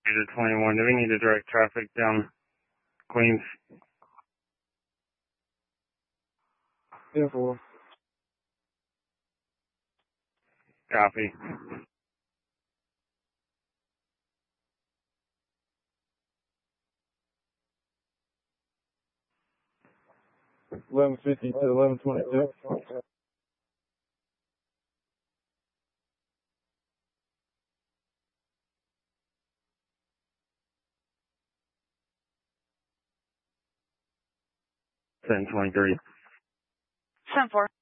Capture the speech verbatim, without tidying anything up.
twenty-one. Do we need to direct traffic down Queens? ten four. Copy. eleven fifty to eleven twenty-two. ten twenty-three. ten four.